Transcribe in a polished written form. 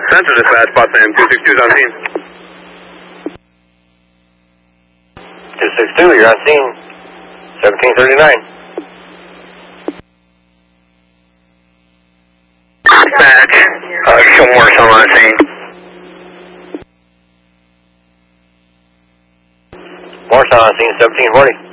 Center dispatch, Potsdam 262 is on scene. 262, you're on scene. 1739. Dispatch. Show Marshall on scene. Marshall on scene, 1740.